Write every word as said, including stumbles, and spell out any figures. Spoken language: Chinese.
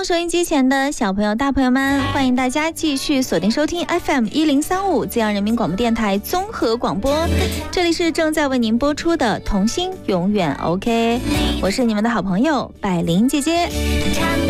动收音机前的小朋友大朋友们，欢迎大家继续锁定收听 F M 一零三五 浙江人民广播电台综合广播，这里是正在为您播出的童心永远 OK， 我是你们的好朋友百灵姐姐。